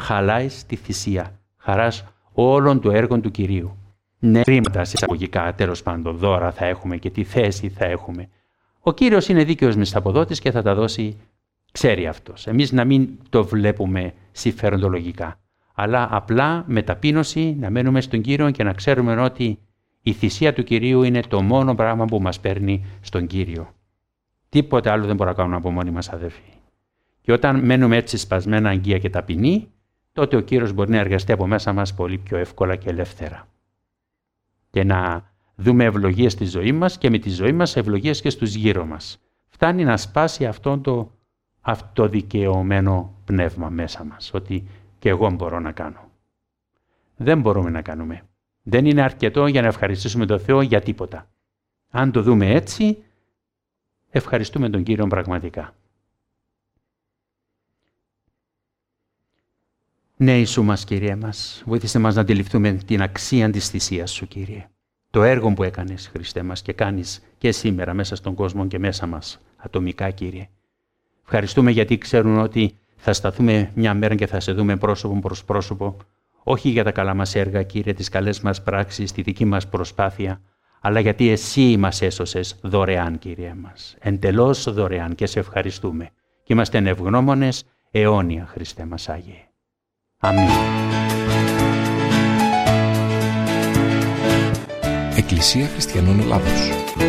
χαλάεις τη θυσία, χαράς όλων των έργων του Κυρίου. Ναι, χρήματα σε εισαγωγικά, τέλος πάντων, δώρα θα έχουμε και τι θέση θα έχουμε. Ο Κύριος είναι δίκαιος μισθαποδότης και θα τα δώσει, ξέρει αυτός. Εμείς να μην το βλέπουμε συμφεροντολογικά, αλλά απλά με ταπείνωση να μένουμε στον Κύριο και να ξέρουμε ότι η θυσία του Κυρίου είναι το μόνο πράγμα που μας παίρνει στον Κύριο. Τίποτε άλλο δεν μπορούμε να κάνουμε από μόνοι μας, αδερφοί. Και όταν μένουμε έτσι σπασμένα, αγγεία και ταπεινοί, τότε ο Κύριος μπορεί να εργαστεί από μέσα μας πολύ πιο εύκολα και ελεύθερα. Και να δούμε ευλογίες στη ζωή μας και με τη ζωή μας ευλογίες και στους γύρω μας. Φτάνει να σπάσει αυτό το αυτοδικαιωμένο πνεύμα μέσα μας, ότι και εγώ μπορώ να κάνω. Δεν μπορούμε να κάνουμε. Δεν είναι αρκετό για να ευχαριστήσουμε τον Θεό για τίποτα. Αν το δούμε έτσι, ευχαριστούμε τον Κύριο πραγματικά. Ναι, Ιησού μας, Κύριε μας, βοήθησε μας να αντιληφθούμε την αξία της θυσίας Σου, Κύριε. Το έργο που έκανες, Χριστέ μας, και κάνεις και σήμερα μέσα στον κόσμο και μέσα μας, ατομικά, Κύριε. Ευχαριστούμε γιατί ξέρουν ότι θα σταθούμε μια μέρα και θα σε δούμε πρόσωπο προς πρόσωπο, όχι για τα καλά μας έργα, Κύριε, τις καλές μας πράξεις, τη δική μας προσπάθεια, αλλά γιατί Εσύ μας έσωσες δωρεάν, Κύριε μας, εντελώς δωρεάν, και σε ευχαριστούμε. Και είμαστε ευγνώμονες αιώνια, Χριστέ μας Άγιε. Αμήν. Εκκλησία Χριστιανών Ελλάδος.